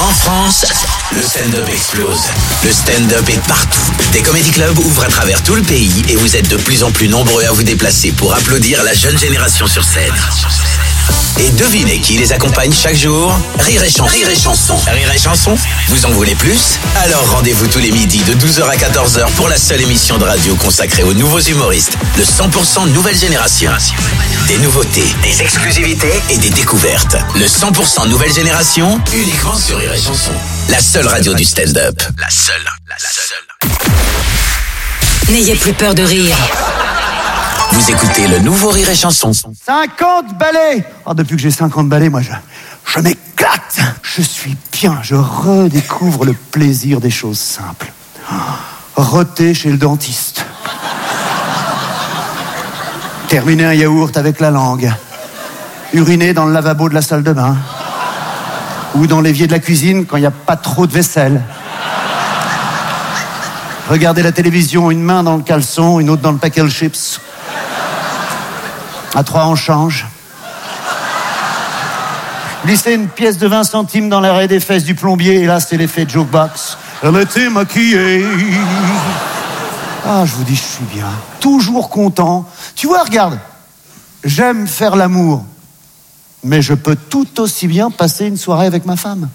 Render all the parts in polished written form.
En France, le stand-up explose. Le stand-up est partout. Des comédie clubs ouvrent à travers tout le pays et vous êtes de plus en plus nombreux à vous déplacer pour applaudir la jeune génération sur scène. Et devinez qui les accompagne chaque jour? Rire et Chanson. Rire et Chanson, vous en voulez plus? Alors rendez-vous tous les midis de 12h à 14h pour la seule émission de radio consacrée aux nouveaux humoristes. Le 100% nouvelle génération. Des nouveautés, des exclusivités et des découvertes. Le 100% nouvelle génération, uniquement sur Rire et Chanson. La seule radio du stand-up. La seule. N'ayez plus peur de rire. Vous écoutez le nouveau Rire et Chanson. 50 balais. Depuis que j'ai 50 balais, moi, je m'éclate. Je suis bien. Je redécouvre le plaisir des choses simples. Roter chez le dentiste. Terminer un yaourt avec la langue. Uriner dans le lavabo de la salle de bain. Ou dans l'évier de la cuisine quand il n'y a pas trop de vaisselle. Regarder la télévision, une main dans le caleçon, une autre dans le paquet de chips. À 3, on change. Glisser une pièce de 20 centimes dans l'arrêt des fesses du plombier, et là, c'est l'effet jukebox. Elle était maquillée. Je vous dis, je suis bien. Toujours content. Tu vois, regarde. J'aime faire l'amour. Mais je peux tout aussi bien passer une soirée avec ma femme.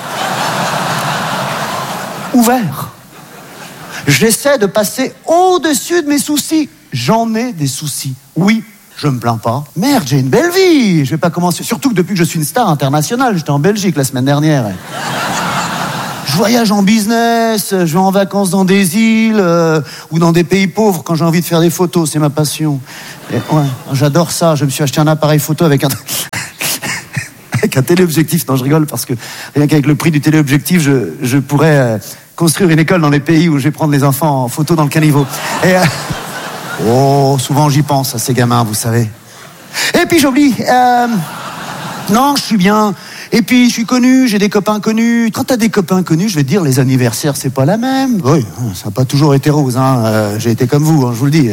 Ouvert. J'essaie de passer au-dessus de mes soucis. J'en ai des soucis. Oui. Je me plains pas. Merde, j'ai une belle vie. Je vais pas commencer. Surtout que depuis que je suis une star internationale, j'étais en Belgique la semaine dernière. Je voyage en business, je vais en vacances dans des îles ou dans des pays pauvres quand j'ai envie de faire des photos. C'est ma passion. Et, ouais, j'adore ça. Je me suis acheté un appareil photo avec un téléobjectif. Non, je rigole parce que rien qu'avec le prix du téléobjectif, je pourrais construire une école dans les pays où je vais prendre les enfants en photo dans le caniveau. Et souvent j'y pense à ces gamins, vous savez. Et puis j'oublie. Non, je suis bien. Et puis je suis connu, j'ai des copains connus. Quand t'as des copains connus, je vais te dire, les anniversaires, c'est pas la même. Oui, ça n'a pas toujours été rose, hein. J'ai été comme vous, je vous le dis.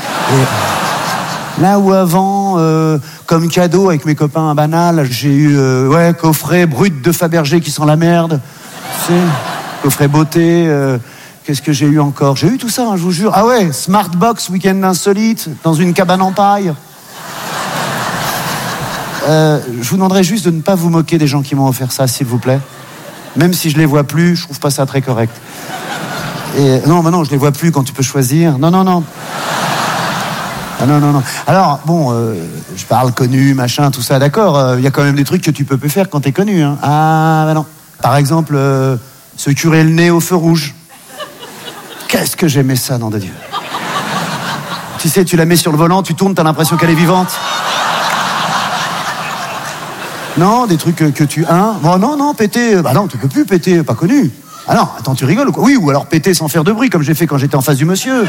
Là où avant, comme cadeau avec mes copains à Banal, j'ai eu coffret brut de Fabergé qui sent la merde. Tu sais, coffret beauté. Qu'est-ce que j'ai eu encore? J'ai eu tout ça, je vous jure. Ah ouais, Smartbox, week-end insolite, dans une cabane en paille. Je vous demanderais juste de ne pas vous moquer des gens qui m'ont offert ça, s'il vous plaît. Même si je les vois plus, je trouve pas ça très correct. Et non, je les vois plus quand tu peux choisir. Non. Non. Alors, bon, je parle connu, machin, tout ça, d'accord. Il y a quand même des trucs que tu peux plus faire quand t'es connu, hein. Non. Par exemple, se curer le nez au feu rouge. Qu'est-ce que j'aimais ça, nom de Dieu. Tu sais, tu la mets sur le volant, tu tournes, t'as l'impression qu'elle est vivante. Non, des trucs que tu... Bon, non, péter... non, tu peux plus péter, pas connu. Ah non, attends, tu rigoles ou quoi? Oui, ou alors péter sans faire de bruit, comme j'ai fait quand j'étais en face du monsieur.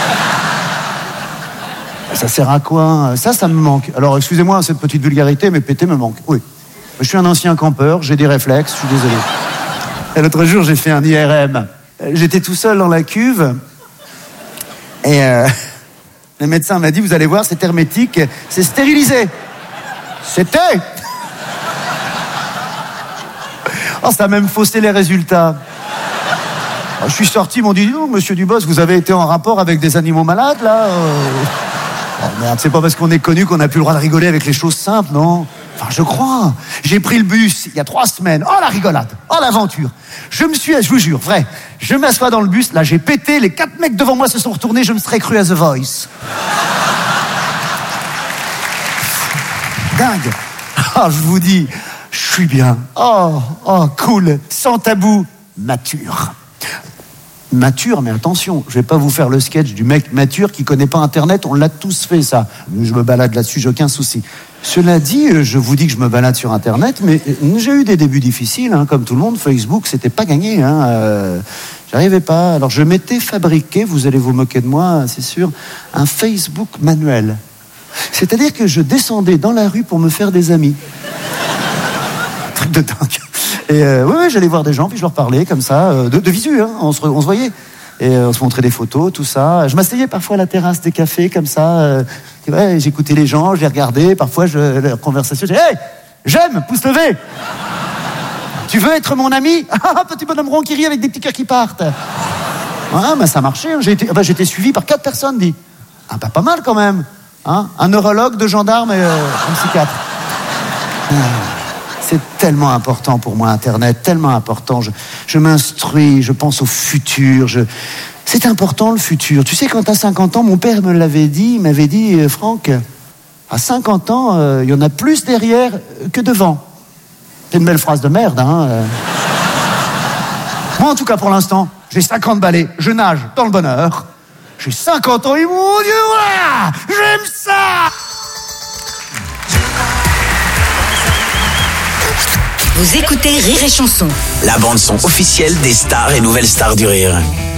Ça sert à quoi? Ça me manque. Alors, excusez-moi cette petite vulgarité, mais péter me manque. Oui. Je suis un ancien campeur, j'ai des réflexes, je suis désolé. Et l'autre jour, j'ai fait un IRM. J'étais tout seul dans la cuve et le médecin m'a dit, vous allez voir, c'est hermétique, c'est stérilisé. C'était. Ça a même faussé les résultats. Je suis sorti, ils m'ont dit, non, monsieur Dubos, vous avez été en rapport avec des animaux malades, là merde, c'est pas parce qu'on est connu qu'on n'a plus le droit de rigoler avec les choses simples, non? Enfin, je crois. J'ai pris le bus il y a 3 semaines. Oh, la rigolade. Oh, l'aventure. Je vous jure, vrai. Je m'assois dans le bus. Là, j'ai pété. Les 4 mecs devant moi se sont retournés. Je me serais cru à The Voice. Dingue. Je vous dis, je suis bien. Oh, cool. Sans tabou. Mature. Mature, mais attention, je vais pas vous faire le sketch du mec mature qui connaît pas Internet, on l'a tous fait ça. Je me balade là-dessus, j'ai aucun souci. Cela dit, je vous dis que je me balade sur Internet, mais j'ai eu des débuts difficiles, comme tout le monde. Facebook, c'était pas gagné, j'arrivais pas. Alors je m'étais fabriqué, vous allez vous moquer de moi, c'est sûr, un Facebook manuel. C'est-à-dire que je descendais dans la rue pour me faire des amis. Truc de dingue. Et j'allais voir des gens, puis je leur parlais comme ça, de visu, on se voyait. Et on se montrait des photos, tout ça. Je m'asseyais parfois à la terrasse des cafés, comme ça. J'écoutais les gens, je les regardais. Parfois, leur conversation, je disais, hey, j'aime, pouce levé. Tu veux être mon ami? Ah, petit bonhomme rond qui rit avec des petits cœurs qui partent. Ah, bah ça marchait. J'ai été suivi par 4 personnes, dit. Ah, bah pas mal quand même. Hein, un neurologue, 2 gendarmes et un psychiatre. C'est tellement important pour moi, Internet, tellement important. Je m'instruis, je pense au futur. C'est important, le futur. Tu sais, quand t'as 50 ans, mon père me l'avait dit, il m'avait dit, Franck, à 50 ans, il y en a plus derrière que devant. C'est une belle phrase de merde, hein. Moi, en tout cas, pour l'instant, j'ai 50 balais, je nage dans le bonheur. J'ai 50 ans et mon Dieu, voilà, j'aime ça. Vous écoutez Rire et Chanson. La bande-son officielle des stars et nouvelles stars du rire.